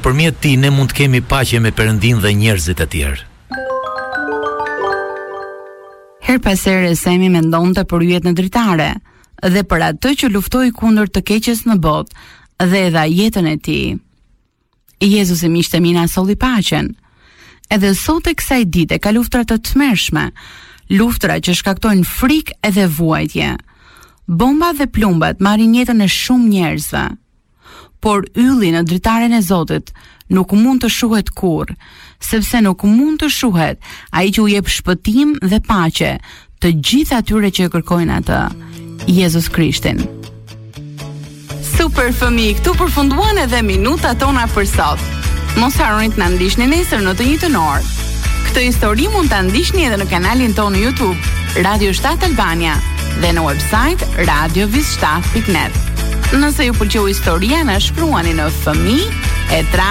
Nëpërmjet tij ne mund të kemi paqe me Perëndin dhe njerëzit e tjerë. Her pas here Semi mendonte për yjet në dritare dhe për atë që luftoi kundër të keqes në botë dhe dha jetën e tij. Jezusi miqtë e mi na solli paqen. Edhe sot e kësaj dite ka luftra të tmerrshme, luftra që shkaktojnë frikë edhe vuajtje. Bomba dhe plumbat marrin jetën e shumë njerëzve. Por ylli në dritaren e Zotit nuk mund të shuhet kurrë, sepse nuk mund të shuhet ai që u jep shpëtim dhe paqe të gjithë atyre që e kërkojnë atë, Jezus Krishtin. Super fëmijë, këtu përfunduan edhe minutat tona për sot. Mos harroni të na ndiqni nesër në të njëjtën orë. Këtë histori mund ta ndiqni edhe në kanalin tonë në YouTube, Radio 7 Albania, dhe në website radiovis7.net. Nëse ju pëlqeu historia, na shkruani në fëmijë@